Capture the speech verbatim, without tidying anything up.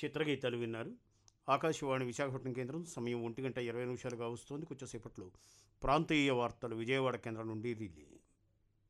చిత్రగీతాలు విన్నారు. ఆకాశవాణి విశాఖపట్నం కేంద్రం. సమయం ఒంటి గంట ఇరవై నిమిషాలుగా వస్తోంది. కొంచెంసేపట్లో ప్రాంతీయ వార్తలు విజయవాడ కేంద్రం నుండి రిలే.